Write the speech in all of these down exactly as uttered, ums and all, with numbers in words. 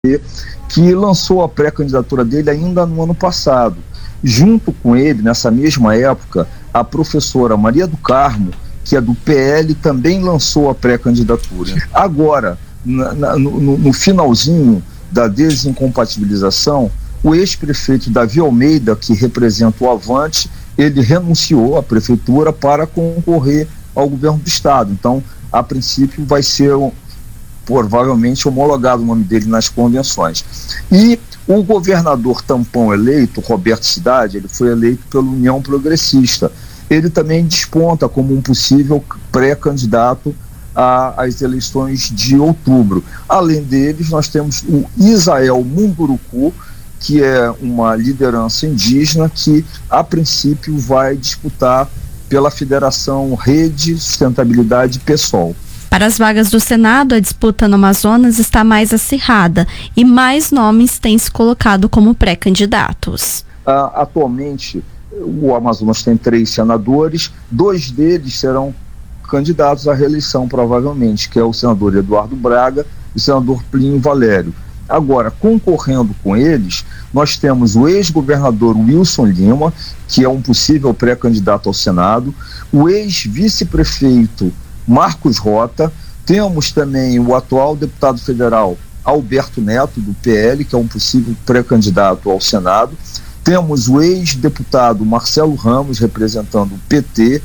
que lançou a pré-candidatura dele ainda no ano passado. Junto com ele, nessa mesma época, a professora Maria do Carmo, que é do P L, também lançou a pré-candidatura. Agora, na, na, no, no finalzinho da desincompatibilização, o ex-prefeito Davi Almeida, que representa o Avante, ele renunciou à prefeitura para concorrer ao governo do estado. Então, a princípio, vai ser provavelmente homologado o nome dele nas convenções. E o governador tampão eleito, Roberto Cidade, ele foi eleito pela União Progressista. Ele também desponta como um possível pré-candidato às eleições de outubro. Além deles, nós temos o Isael Munduruku, que é uma liderança indígena que, a princípio, vai disputar pela Federação Rede Sustentabilidade PSOL. Para as vagas do Senado, a disputa no Amazonas está mais acirrada e mais nomes têm se colocado como pré-candidatos. Uh, atualmente, o Amazonas tem três senadores, dois deles serão candidatos à reeleição, provavelmente, que é o senador Eduardo Braga e o senador Plínio Valério. Agora, concorrendo com eles, nós temos o ex-governador Wilson Lima, que é um possível pré-candidato ao Senado, o ex-vice-prefeito Marcos Rota, temos também o atual deputado federal Alberto Neto, do P L, que é um possível pré-candidato ao Senado, temos o ex-deputado Marcelo Ramos, representando o P T,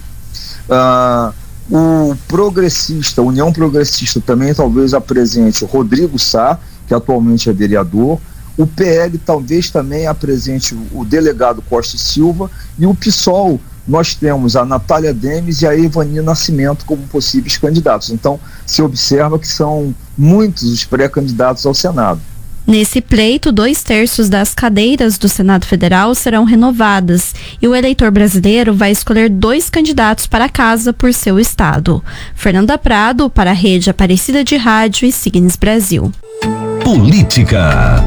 uh, o progressista, a União Progressista também talvez apresente o Rodrigo Sá, que atualmente é vereador, o P L talvez também apresente o delegado Costa Silva, e o PSOL nós temos a Natália Demes e a Evani Nascimento como possíveis candidatos. Então, se observa que são muitos os pré-candidatos ao Senado. Nesse pleito, dois terços das cadeiras do Senado Federal serão renovadas e o eleitor brasileiro vai escolher dois candidatos para a casa por seu estado. Fernanda Prado, para a Rede Aparecida de Rádio e Signes Brasil. Política.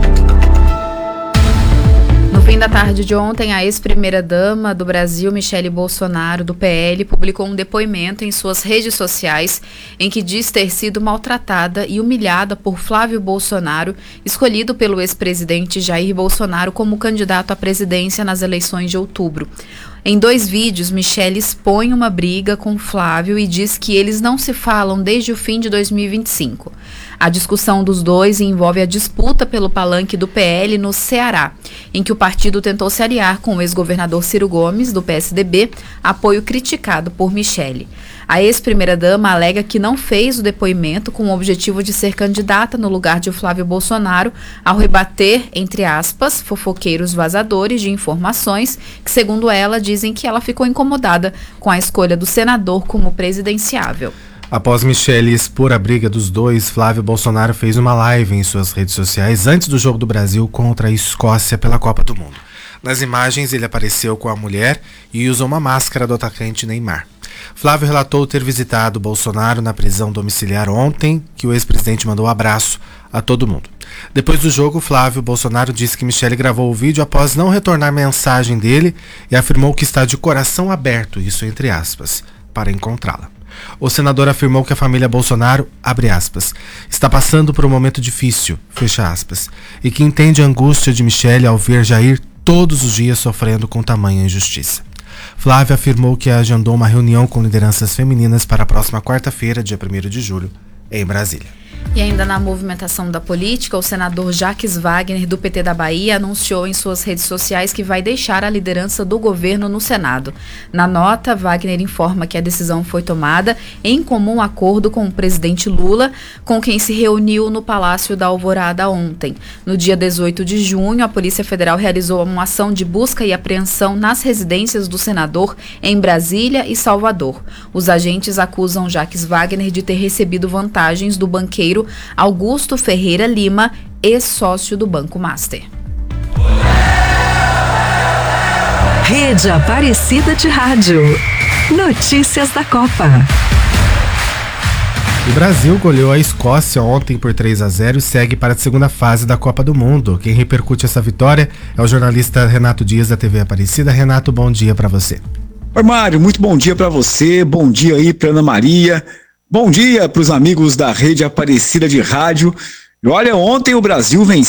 No fim da tarde de ontem, a ex-primeira-dama do Brasil, Michele Bolsonaro, do P L, publicou um depoimento em suas redes sociais em que diz ter sido maltratada e humilhada por Flávio Bolsonaro, escolhido pelo ex-presidente Jair Bolsonaro como candidato à presidência nas eleições de outubro. Em dois vídeos, Michele expõe uma briga com Flávio e diz que eles não se falam desde o fim de dois mil e vinte e cinco. A discussão dos dois envolve a disputa pelo palanque do P L no Ceará, em que o partido tentou se aliar com o ex-governador Ciro Gomes, do P S D B, apoio criticado por Michele. A ex-primeira-dama alega que não fez o depoimento com o objetivo de ser candidata no lugar de Flávio Bolsonaro, ao rebater, entre aspas, fofoqueiros vazadores de informações que, segundo ela, dizem que ela ficou incomodada com a escolha do senador como presidenciável. Após Michele expor a briga dos dois, Flávio Bolsonaro fez uma live em suas redes sociais antes do jogo do Brasil contra a Escócia pela Copa do Mundo. Nas imagens, ele apareceu com a mulher e usou uma máscara do atacante Neymar. Flávio relatou ter visitado Bolsonaro na prisão domiciliar ontem, que o ex-presidente mandou um abraço a todo mundo. Depois do jogo, Flávio Bolsonaro disse que Michele gravou o vídeo após não retornar mensagem dele e afirmou que está de coração aberto, isso entre aspas, para encontrá-la. O senador afirmou que a família Bolsonaro, abre aspas, está passando por um momento difícil, fecha aspas, e que entende a angústia de Michele ao ver Jair todos os dias sofrendo com tamanha injustiça. Flávio afirmou que agendou uma reunião com lideranças femininas para a próxima quarta-feira, dia primeiro de julho, em Brasília. E ainda na movimentação da política, o senador Jacques Wagner, do P T da Bahia, anunciou em suas redes sociais que vai deixar a liderança do governo no Senado. Na nota, Wagner informa que a decisão foi tomada em comum acordo com o presidente Lula, com quem se reuniu no Palácio da Alvorada ontem. No dia dezoito de junho, a Polícia Federal realizou uma ação de busca e apreensão nas residências do senador em Brasília e Salvador. Os agentes acusam Jacques Wagner de ter recebido vantagens do banqueiro Augusto Ferreira Lima, ex-sócio do Banco Master. Rede Aparecida de Rádio. Notícias da Copa. O Brasil goleou a Escócia ontem por três a zero e segue para a segunda fase da Copa do Mundo. Quem repercute essa vitória é o jornalista Renato Dias, da T V Aparecida. Renato, bom dia para você. Oi, Mário, muito bom dia para você, bom dia aí para Ana Maria, bom dia para os amigos da Rede Aparecida de Rádio. E olha, ontem o Brasil venceu